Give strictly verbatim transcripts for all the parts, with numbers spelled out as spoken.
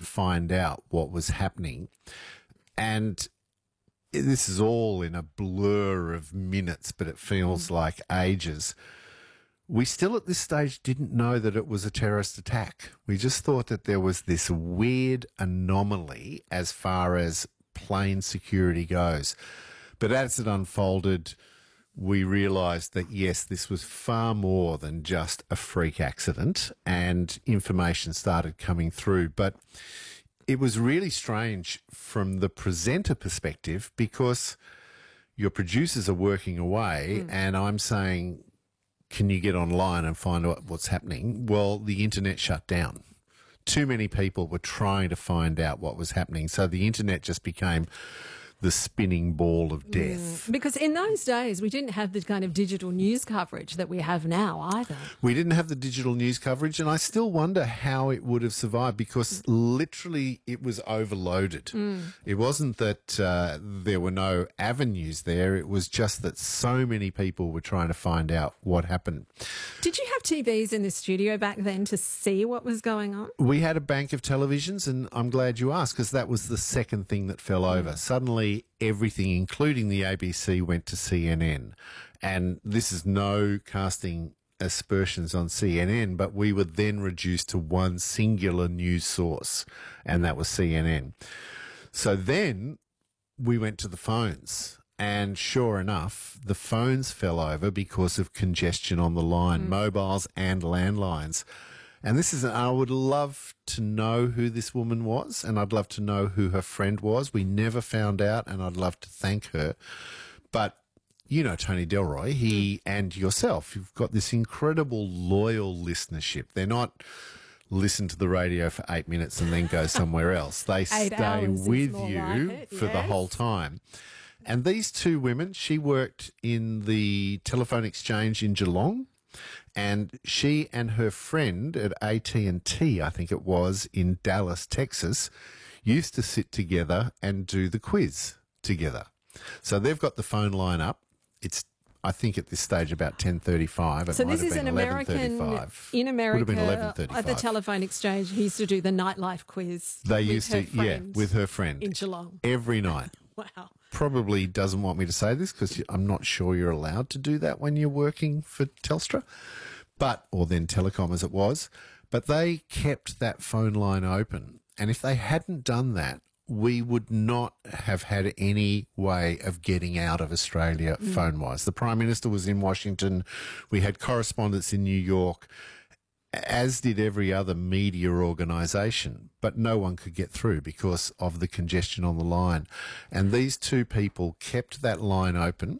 find out what was happening. And this is all in a blur of minutes, but it feels like ages. We still at this stage didn't know that it was a terrorist attack. We just thought that there was this weird anomaly as far as plane security goes. But as it unfolded, we realised that, yes, this was far more than just a freak accident, and information started coming through. But it was really strange from the presenter perspective, because your producers are working away mm. and I'm saying, can you get online and find out what's happening? Well, the internet shut down. Too many people were trying to find out what was happening. So the internet just became the spinning ball of death. Mm, because in those days, we didn't have the kind of digital news coverage that we have now either. We didn't have the digital news coverage, and I still wonder how it would have survived, because literally it was overloaded. Mm. It wasn't that uh, there were no avenues there. It was just that so many people were trying to find out what happened. Did you have T Vs in the studio back then to see what was going on? We had a bank of televisions, and I'm glad you asked, because that was the second thing that fell over. Mm. Suddenly, everything, including the A B C, went to C N N. And this is no casting aspersions on C N N, but we were then reduced to one singular news source, and that was C N N. So then we went to the phones, and sure enough, the phones fell over because of congestion on the line, mm. mobiles and landlines. And this is, I would love to know who this woman was, and I'd love to know who her friend was. We never found out, and I'd love to thank her. But you know Tony Delroy, he mm. and yourself, you've got this incredible loyal listenership. They're not listen to the radio for eight minutes and then go somewhere else. They stay with you like for yes. the whole time. And these two women, she worked in the telephone exchange in Geelong, and she and her friend at A T and T, I think it was, in Dallas, Texas, used to sit together and do the quiz together. So they've got the phone line up. It's, I think, at this stage about ten thirty-five. It so might this have is been an American in America Would have been eleven thirty-five. At the telephone exchange. He used to do the nightlife quiz. They with used her to, yeah, friend with her friend in Geelong every night. Wow. Probably doesn't want me to say this because I'm not sure you're allowed to do that when you're working for Telstra, but or then Telecom as it was. But they kept that phone line open, and if they hadn't done that, we would not have had any way of getting out of Australia mm. phone-wise. The Prime Minister was in Washington. We had correspondents in New York, as did every other media organisation, but no one could get through because of the congestion on the line. And these two people kept that line open.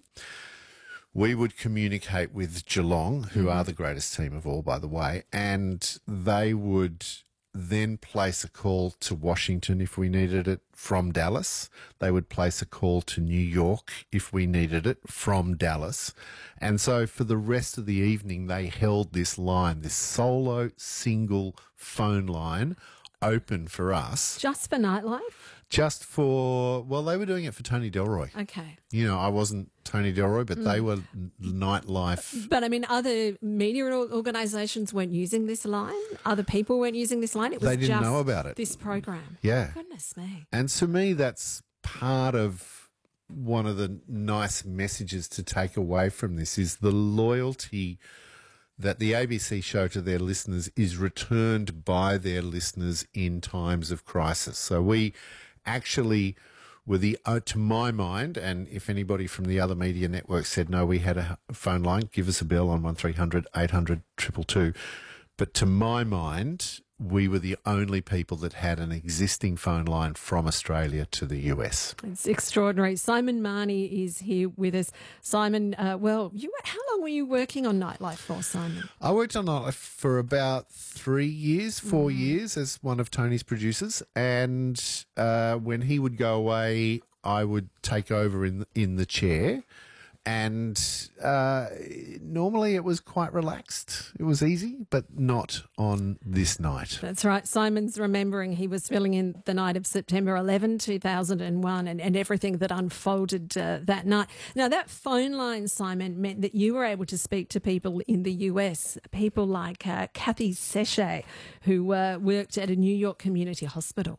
We would communicate with Geelong, who mm. are the greatest team of all, by the way, and they would then place a call to Washington if we needed it from Dallas. They would place a call to New York if we needed it from Dallas. And so for the rest of the evening, they held this line, this solo single phone line open for us. Just for nightlife? Just for, well, they were doing it for Tony Delroy. Okay. You know, I wasn't Tony Delroy, but mm. they were nightlife. But, I mean, other media organisations weren't using this line? Other people weren't using this line? It was they didn't just know about it. This program? Yeah. Goodness me. And to me, that's part of one of the nice messages to take away from this is the loyalty that the A B C show to their listeners is returned by their listeners in times of crisis. So we actually were the, uh, to my mind, and if anybody from the other media networks said, no, we had a phone line, give us a bell on one three hundred eight hundred two two two. But to my mind, we were the only people that had an existing phone line from Australia to the U S. It's extraordinary. Simon Mahoney is here with us. Simon, uh, well, you, how long were you working on Nightlife for, Simon? I worked on Nightlife for about three years, four mm. years as one of Tony's producers. And uh, when he would go away, I would take over in, in the chair. And uh, normally it was quite relaxed. It was easy, but not on this night. That's right. Simon's remembering he was filling in the night of September eleventh, two thousand one, and, and everything that unfolded uh, that night. Now, that phone line, Simon, meant that you were able to speak to people in the U S, people like uh, Kathy Sechet, who uh, worked at a New York community hospital.